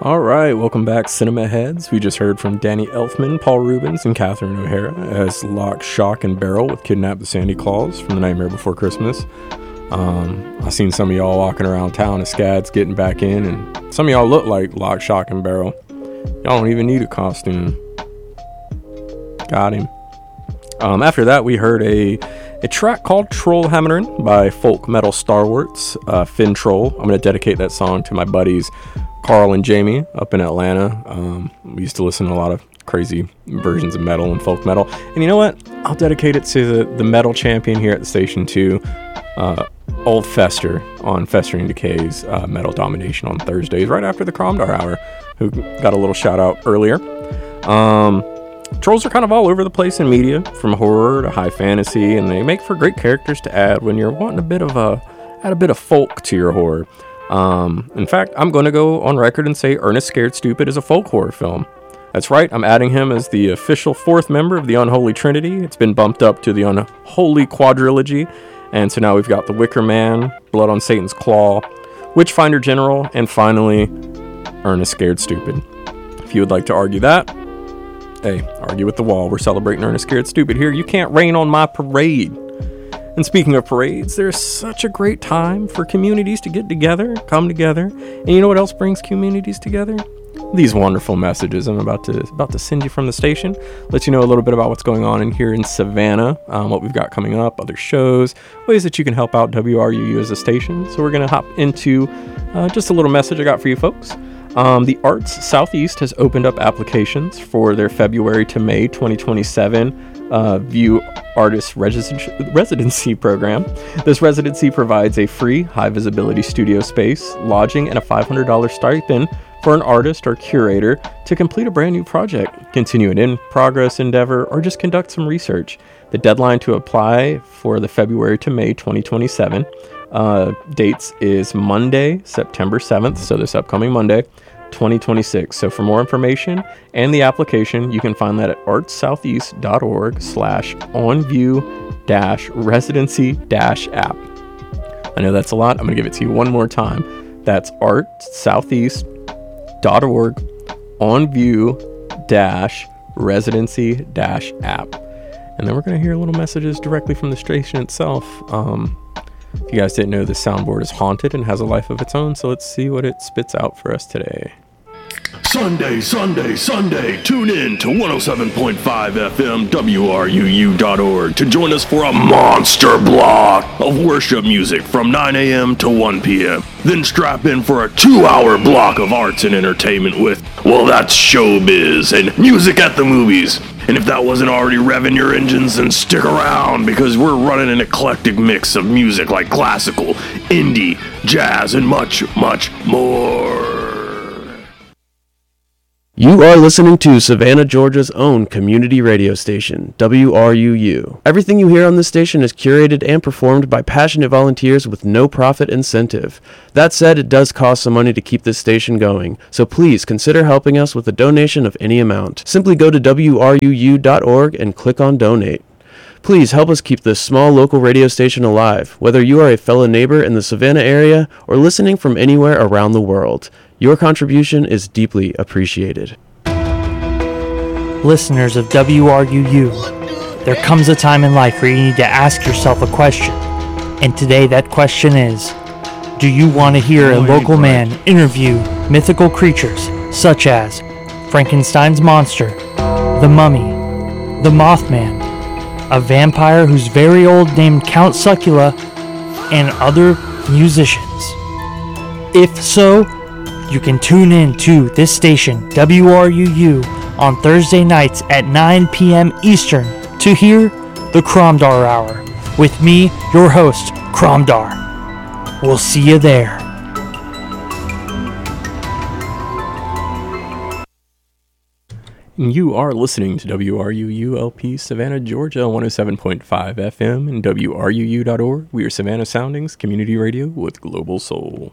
All right, welcome back, Cinema Heads. We just heard from Danny Elfman, Paul Rubens, and Catherine O'Hara as Lock, Shock, and Barrel with Kidnap the Sandy Claus from The Nightmare Before Christmas. I've seen some of y'all walking around town as scads getting back in, and some of y'all look like Lock, Shock, and Barrel. Y'all don't even need a costume. Got him. After that, we heard a track called Trollhammerin' by folk metal stalwarts, Finn Troll. I'm going to dedicate that song to my buddies Carl and Jamie up in Atlanta. We used to listen to a lot of crazy versions of metal and folk metal. And you know what? I'll dedicate it to the metal champion here at the station too, Old Fester on Festering Decay's Metal Domination on Thursdays, right after the Cromdar Hour, who got a little shout out earlier. Trolls are kind of all over the place in media, from horror to high fantasy, and they make for great characters to add when you're wanting add a bit of folk to your horror. In fact, I'm going to go on record and say Ernest Scared Stupid is a folk horror film. That's right, I'm adding him as the official fourth member of the Unholy Trinity. It's been bumped up to the Unholy Quadrilogy, and so now we've got The Wicker Man, Blood on Satan's Claw, Witchfinder General, and finally, Ernest Scared Stupid. If you would like to argue that, hey, argue with the wall. We're celebrating Ernest Scared Stupid here. You can't rain on my parade. And speaking of parades, there's such a great time for communities to get together, come together. And you know what else brings communities together? These wonderful messages I'm about to send you from the station. Let you know a little bit about what's going on in here in Savannah, what we've got coming up, other shows, ways that you can help out WRUU as a station. So we're going to hop into just a little message I got for you folks. The Arts Southeast has opened up applications for their February to May 2027 View Artist Residency Program. This residency provides a free high-visibility studio space, lodging, and a $500 stipend for an artist or curator to complete a brand new project, continue an in-progress endeavor, or just conduct some research. The deadline to apply for the February to May 2027 dates is Monday, September 7th, so this upcoming Monday, 2026. So for more information and the application, you can find that at artsoutheast.org/onview-residency-app. I know that's a lot. I'm going to give it to you one more time. That's artsoutheast.org/onview-residency-app. And then we're going to hear little messages directly from the station itself. If you guys didn't know, this soundboard is haunted and has a life of its own, so let's see what it spits out for us today. Sunday, tune in to 107.5 FM WRUU.org to join us for a monster block of worship music from 9 a.m. to 1 p.m. Then strap in for a 2-hour block of arts and entertainment with, well, that's showbiz and music at the movies. And if that wasn't already revving your engines, then stick around, because we're running an eclectic mix of music like classical, indie, jazz, and much, much more. You are listening to Savannah, Georgia's own community radio station, WRUU. Everything you hear on this station is curated and performed by passionate volunteers with no profit incentive. That said, it does cost some money to keep this station going, so please consider helping us with a donation of any amount. Simply go to WRUU.org and click on Donate. Please help us keep this small local radio station alive, whether you are a fellow neighbor in the Savannah area or listening from anywhere around the world. Your contribution is deeply appreciated. Listeners of WRUU, there comes a time in life where you need to ask yourself a question. And today that question is, do you want to hear a local man interview mythical creatures such as Frankenstein's monster, the mummy, the Mothman, a vampire who's very old named Count Succula, and other musicians? If so, you can tune in to this station, WRUU, on Thursday nights at 9 p.m. Eastern to hear the Cromdar Hour with me, your host, Cromdar. We'll see you there. You are listening to WRUU LP Savannah, Georgia, 107.5 FM and WRUU.org. We are Savannah Soundings, community radio with global soul.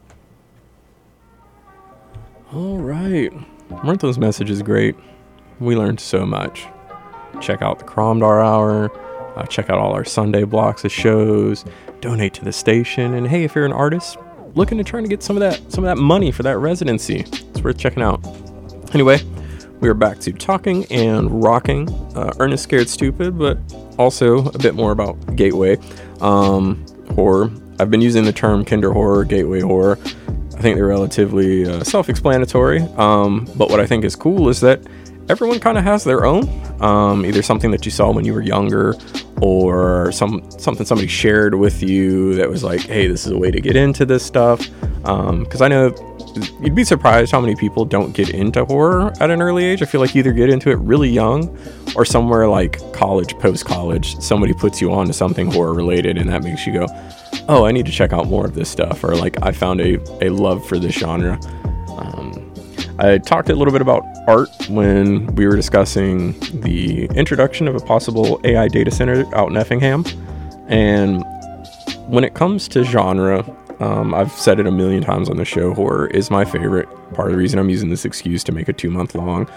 All right. Weren't those messages great? We learned so much. Check out the Cromdar Hour. Check out all our Sunday blocks of shows. Donate to the station. And hey, if you're an artist, looking to try to get some of that money for that residency, it's worth checking out. Anyway, we are back to talking and rocking Ernest Scared Stupid, but also a bit more about gateway horror. I've been using the term kinder horror, gateway horror. I think they're relatively self-explanatory, but what I think is cool is that everyone kind of has their own, either something that you saw when you were younger, or something somebody shared with you that was like, hey, this is a way to get into this stuff. Because I know you'd be surprised how many people don't get into horror at an early age. I feel like you either get into it really young, or somewhere like college, post-college, somebody puts you on to something horror related, and that makes you go, oh, I need to check out more of this stuff, or like I found a love for this genre. I talked a little bit about art when we were discussing the introduction of a possible AI data center out in Effingham. And when it comes to genre, I've said it a million times on the show, horror is my favorite. Part of the reason I'm using this excuse to make a 2-month-long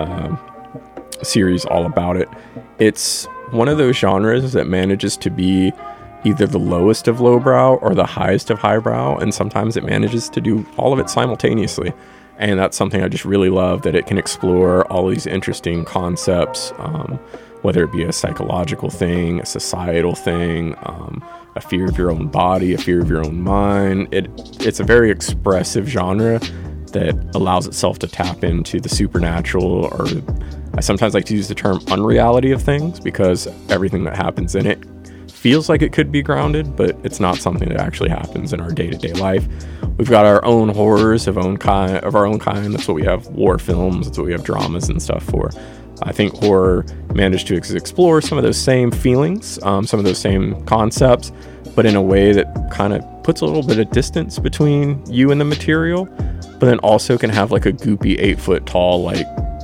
series all about it. It's one of those genres that manages to be either the lowest of lowbrow or the highest of highbrow, and sometimes it manages to do all of it simultaneously. And that's something I just really love, that it can explore all these interesting concepts, whether it be a psychological thing, a societal thing, a fear of your own body, a fear of your own mind. It's a very expressive genre that allows itself to tap into the supernatural, or I sometimes like to use the term unreality of things, because everything that happens in it feels like it could be grounded, but it's not something that actually happens in our day-to-day life. We've got our own horrors of our own kind. That's what we have war films. That's what we have dramas and stuff for. I think horror managed to explore some of those same feelings, some of those same concepts, but in a way that kind of puts a little bit of distance between you and the material, but then also can have like a goopy 8-foot tall, like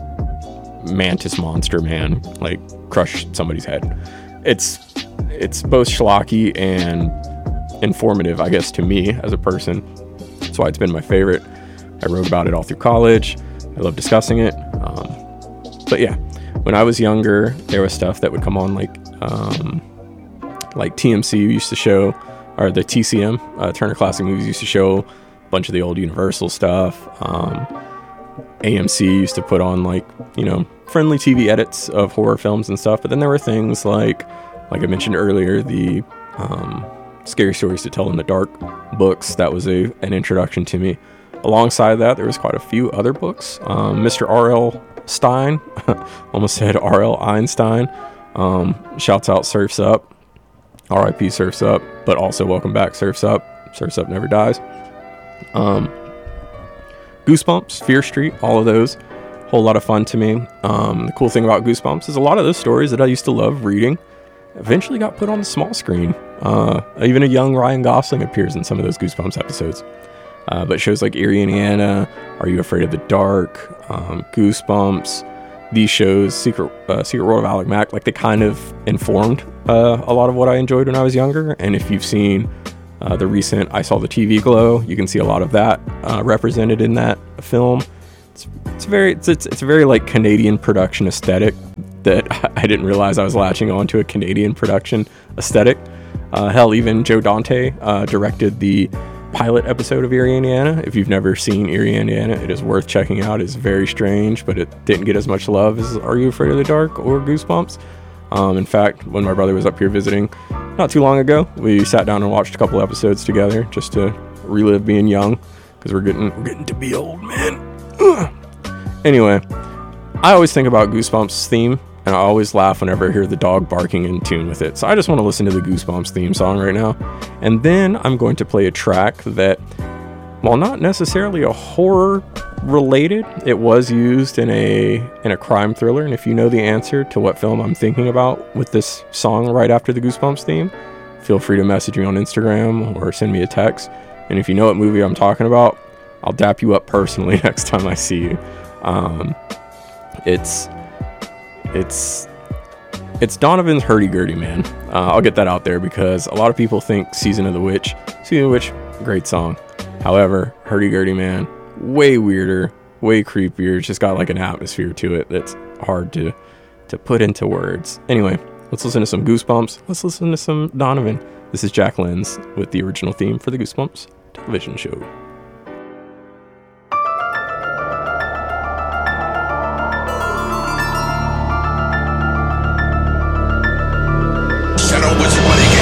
mantis monster man, like crush somebody's head. It's both schlocky and informative, I guess, to me as a person. That's why it's been my favorite. I wrote about it all through college. I love discussing it. But yeah, when I was younger, there was stuff that would come on like TMC used to show, or the TCM, Turner Classic Movies used to show a bunch of the old Universal stuff. AMC used to put on like, friendly TV edits of horror films and stuff. But then there were things like I mentioned earlier, the Scary Stories to Tell in the Dark books. That was an introduction to me. Alongside that, there was quite a few other books. Mr. R.L. Stein, almost said R.L. Einstein, shouts out Surf's Up, R.I.P. Surf's Up, but also welcome back Surf's Up. Surf's Up never dies. Goosebumps, Fear Street, all of those, whole lot of fun to me. The cool thing about Goosebumps is a lot of those stories that I used to love reading eventually got put on the small screen. Even a young Ryan Gosling appears in some of those Goosebumps episodes. But shows like Eerie, Indiana, Are You Afraid of the Dark, Goosebumps, these shows, Secret World of Alec Mack, like they kind of informed a lot of what I enjoyed when I was younger. And if you've seen the recent I Saw the TV Glow, you can see a lot of that represented in that film. It's a very like Canadian production aesthetic that I didn't realize I was latching on to, a Canadian production aesthetic. Hell, even Joe Dante directed the pilot episode of Eerie, Indiana. If you've never seen Eerie, Indiana, it is worth checking out. It's very strange, but it didn't get as much love as Are You Afraid of the Dark or Goosebumps. In fact, when my brother was up here visiting not too long ago, we sat down and watched a couple episodes together just to relive being young, because we're getting to be old, man. Ugh. Anyway, I always think about Goosebumps theme, and I always laugh whenever I hear the dog barking in tune with it. So I just want to listen to the Goosebumps theme song right now. And then I'm going to play a track that, while not necessarily a horror related, it was used in a crime thriller. And if you know the answer to what film I'm thinking about with this song right after the Goosebumps theme, feel free to message me on Instagram or send me a text. And if you know what movie I'm talking about, I'll dap you up personally next time I see you. It's Donovan's Hurdy-Gurdy, man. I'll get that out there because a lot of people think Season of the Witch, great song. However, Hurdy-Gurdy, man, way weirder, way creepier. It's just got like an atmosphere to it that's hard to put into words. Anyway, let's listen to some Goosebumps. Let's listen to some Donovan. This is Jack Lenz with the original theme for the Goosebumps television show. Shadow was